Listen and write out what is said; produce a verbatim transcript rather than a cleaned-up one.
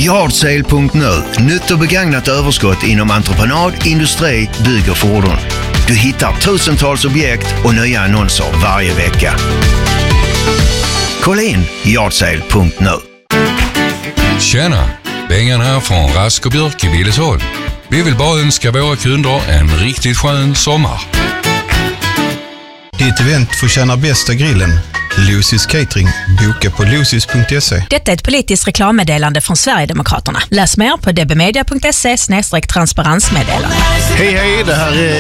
Yardsale punkt nu. Nytt och begagnat överskott inom entreprenad, industri, bygg och fordon. Du hittar tusentals objekt och nya annonser varje vecka. Kolla in Yardsale punkt nu. Tjena, Bengan här från Rask och Björk i Billesholm. Vi vill bara önska våra kunder en riktigt skön sommar. Ditt event förtjänar bästa grillen. Lucy's Catering. Boka på lucys punkt se. Detta är ett politiskt reklammeddelande från Sverigedemokraterna. Läs mer på dbmedia punkt se slash transparensmeddelande. Hej hej, det här är